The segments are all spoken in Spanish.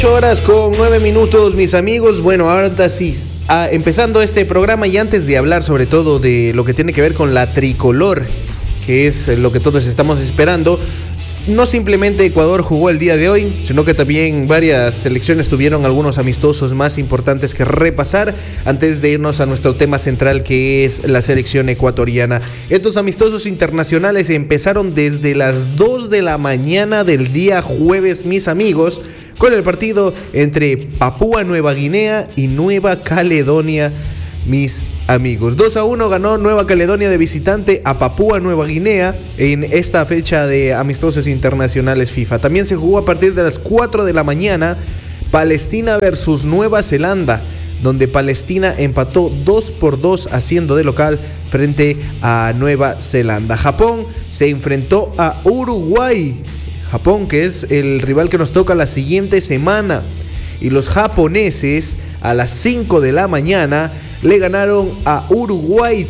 8 horas con 9 minutos, mis amigos. Bueno, ahora sí, empezando este programa y antes de hablar sobre todo de lo que tiene que ver con la tricolor, que es lo que todos estamos esperando, no simplemente Ecuador jugó el día de hoy, sino que también varias selecciones tuvieron algunos amistosos más importantes que repasar antes de irnos a nuestro tema central, que es la selección ecuatoriana. Estos amistosos internacionales empezaron desde las 2 de la mañana del día jueves, mis amigos, con el partido entre Papúa Nueva Guinea y Nueva Caledonia, mis amigos. 2-1 ganó Nueva Caledonia de visitante a Papúa Nueva Guinea en esta fecha de amistosos internacionales FIFA. También se jugó a partir de las 4 de la mañana Palestina versus Nueva Zelanda, donde Palestina empató 2-2 haciendo de local frente a Nueva Zelanda. Japón se enfrentó a Uruguay. Japón, que es el rival que nos toca la siguiente semana. Y los japoneses a las 5 de la mañana le ganaron a Uruguay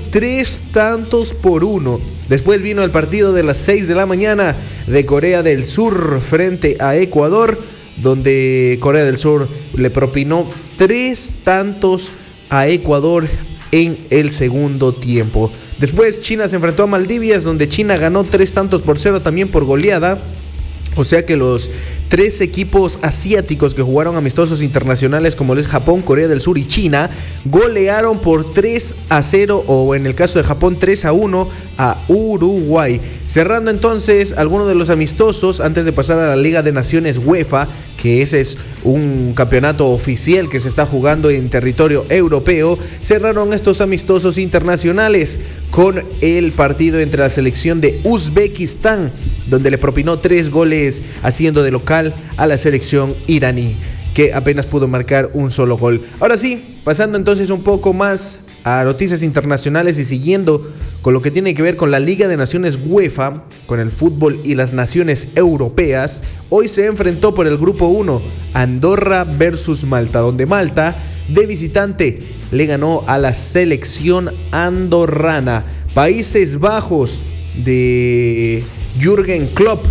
3-1. Después vino el partido de las 6 de la mañana de Corea del Sur frente a Ecuador, donde Corea del Sur le propinó 3 tantos a Ecuador en el segundo tiempo. Después China se enfrentó a Maldivas, donde China ganó 3-0 también por goleada. O sea que los 3 equipos asiáticos que jugaron amistosos internacionales, como es Japón, Corea del Sur y China, golearon por 3-0, o en el caso de Japón 3-1 a Uruguay. Cerrando entonces algunos de los amistosos antes de pasar a la Liga de Naciones UEFA, que ese es un campeonato oficial que se está jugando en territorio europeo. Cerraron estos amistosos internacionales con el partido entre la selección de Uzbekistán, donde le propinó 3 goles haciendo de local a la selección iraní, que apenas pudo marcar un solo gol. Ahora sí, pasando entonces un poco más a noticias internacionales y siguiendo con lo que tiene que ver con la Liga de Naciones UEFA, con el fútbol y las naciones europeas. Hoy se enfrentó por el grupo 1 Andorra versus Malta, donde Malta de visitante le ganó a la selección andorrana. Países Bajos de Jürgen Klopp,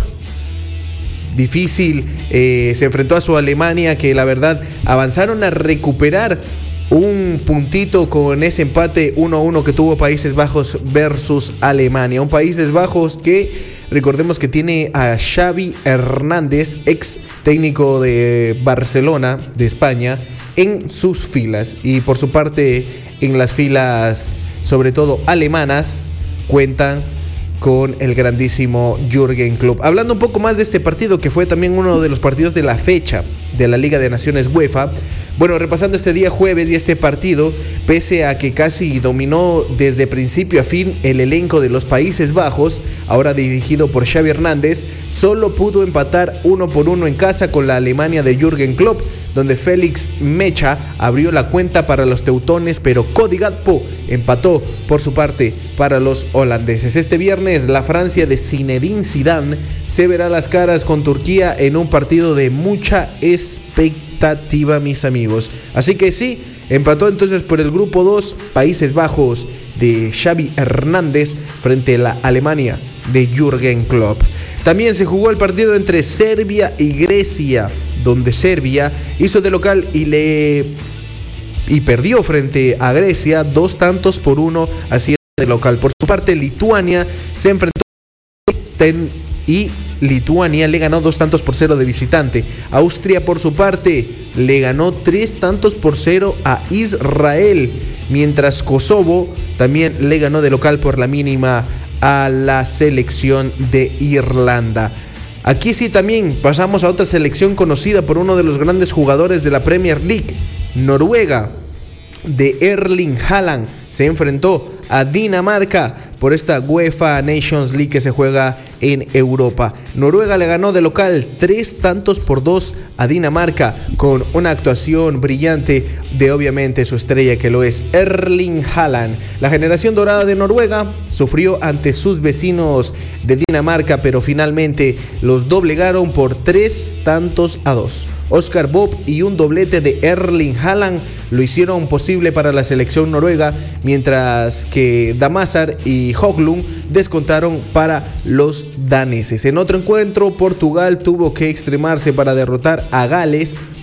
difícil, se enfrentó a su Alemania, que la verdad avanzaron a recuperar un puntito con ese empate 1-1 que tuvo Países Bajos versus Alemania. Un Países Bajos que recordemos que tiene a Xavi Hernández, ex técnico de Barcelona de España, en sus filas. Y por su parte, en las filas sobre todo alemanas, cuentan con el grandísimo Jürgen Klopp. Hablando un poco más de este partido, que fue también uno de los partidos de la fecha de la Liga de Naciones UEFA. Bueno, repasando este día jueves y este partido, pese a que casi dominó desde principio a fin el elenco de los Países Bajos, ahora dirigido por Xavi Hernández, solo pudo empatar 1-1 en casa con la Alemania de Jürgen Klopp, donde Félix Mecha abrió la cuenta para los teutones, pero Cody Gakpo empató por su parte para los holandeses. Este viernes la Francia de Zinedine Zidane se verá las caras con Turquía en un partido de mucha expectativa, mis amigos. Así que sí, empató entonces por el grupo 2 Países Bajos de Xavi Hernández frente a la Alemania de Jürgen Klopp. También se jugó el partido entre Serbia y Grecia, donde Serbia hizo de local y perdió frente a Grecia 2-1 haciendo de local. Por su parte, Lituania se enfrentó y Lituania le ganó 2-0 de visitante. Austria, por su parte, le ganó 3-0 a Israel, mientras Kosovo también le ganó de local por la mínima a la selección de Irlanda. Aquí sí también pasamos a otra selección conocida por uno de los grandes jugadores de la Premier League. Noruega de Erling Haaland se enfrentó a Dinamarca por esta UEFA Nations League que se juega en Europa. Noruega le ganó de local 3-2 a Dinamarca, con una actuación brillante de obviamente su estrella, que lo es Erling Haaland. La generación dorada de Noruega sufrió ante sus vecinos de Dinamarca, pero finalmente los doblegaron por 3-2. Oscar Bob y un doblete de Erling Haaland lo hicieron posible para la selección noruega, mientras que Damazar y Høglund descontaron para los daneses. En otro encuentro, Portugal tuvo que extremarse para derrotar a Gales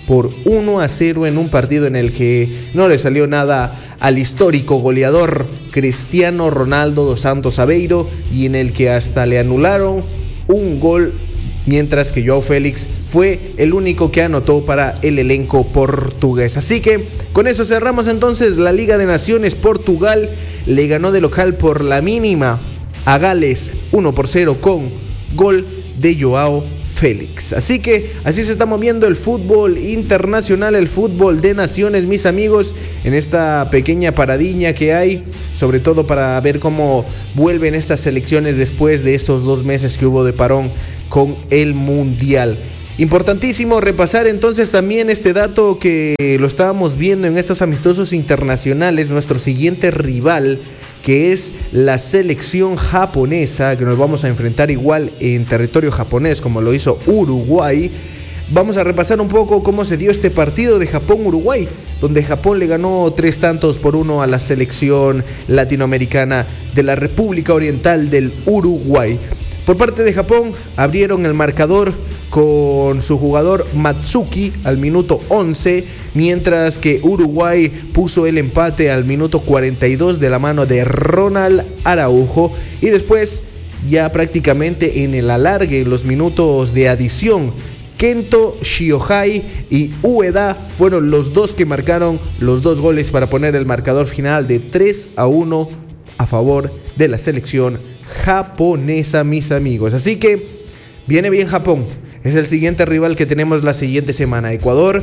por 1-0 en un partido en el que no le salió nada al histórico goleador Cristiano Ronaldo dos Santos Aveiro y en el que hasta le anularon un gol, mientras que Joao Félix fue el único que anotó para el elenco portugués. Así que con eso cerramos entonces la Liga de Naciones. Portugal le ganó de local por la mínima a Gales 1-0 con gol de Joao Félix. Así que así se está moviendo el fútbol internacional, el fútbol de naciones, mis amigos, en esta pequeña paradiña que hay, sobre todo para ver cómo vuelven estas selecciones después de estos 2 meses que hubo de parón con el Mundial. Importantísimo repasar entonces también este dato que lo estábamos viendo en estos amistosos internacionales. Nuestro siguiente rival, que es la selección japonesa, que nos vamos a enfrentar igual en territorio japonés como lo hizo Uruguay. Vamos a repasar un poco cómo se dio este partido de Japón-Uruguay, donde Japón le ganó 3-1 a la selección latinoamericana de la República Oriental del Uruguay. Por parte de Japón abrieron el marcador con su jugador Matsuki al minuto 11, mientras que Uruguay puso el empate al minuto 42 de la mano de Ronald Araujo, y después ya prácticamente en el alargue, los minutos de adición, Kento Shiohai y Ueda fueron los dos que marcaron los 2 goles para poner el marcador final de 3-1 a favor de la selección japonesa, mis amigos. Así que viene bien Japón. Es el siguiente rival que tenemos la siguiente semana. Ecuador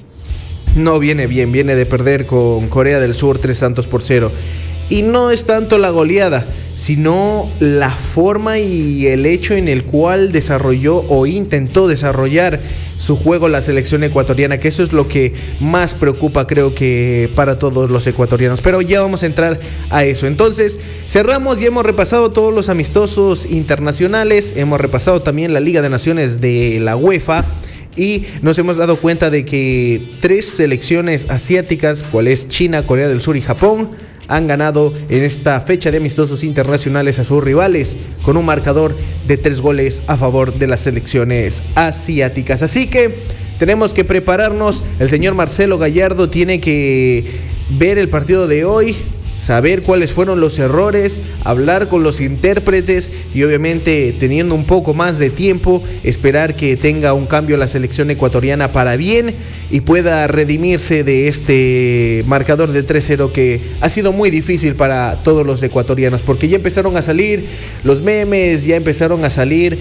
no viene bien, viene de perder con Corea del Sur 3-0. Y no es tanto la goleada, sino la forma y el hecho en el cual desarrolló o intentó desarrollar su juego la selección ecuatoriana, que eso es lo que más preocupa, creo que para todos los ecuatorianos. Pero ya vamos a entrar a eso. Entonces, cerramos y hemos repasado todos los amistosos internacionales, hemos repasado también la Liga de Naciones de la UEFA. Y nos hemos dado cuenta de que 3 selecciones asiáticas, cuales China, Corea del Sur y Japón, han ganado en esta fecha de amistosos internacionales a sus rivales con un marcador de 3 goles a favor de las selecciones asiáticas. Así que tenemos que prepararnos. El señor Marcelo Gallardo tiene que ver el partido de hoy, saber cuáles fueron los errores, hablar con los intérpretes y obviamente, teniendo un poco más de tiempo, esperar que tenga un cambio la selección ecuatoriana para bien y pueda redimirse de este marcador de 3-0 que ha sido muy difícil para todos los ecuatorianos, porque ya empezaron a salir los memes, ya empezaron a salir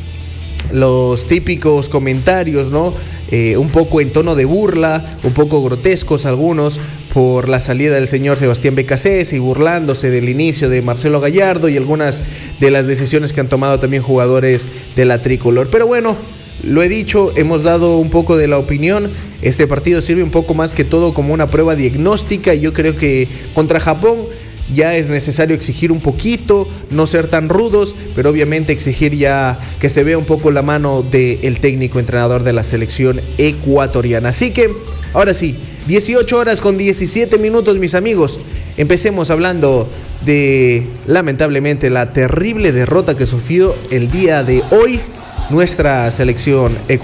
los típicos comentarios, ¿no? Un poco en tono de burla, un poco grotescos algunos, por la salida del señor Sebastián Becasés y burlándose del inicio de Marcelo Gallardo y algunas de las decisiones que han tomado también jugadores de la tricolor. Pero bueno, lo he dicho, hemos dado un poco de la opinión. Este partido sirve un poco más que todo como una prueba diagnóstica, y yo creo que contra Japón ya es necesario exigir un poquito, no ser tan rudos, pero obviamente exigir ya que se vea un poco la mano del técnico entrenador de la selección ecuatoriana. Así que, ahora sí, 18 horas con 17 minutos, mis amigos. Empecemos hablando de, lamentablemente, la terrible derrota que sufrió el día de hoy nuestra selección ecuatoriana.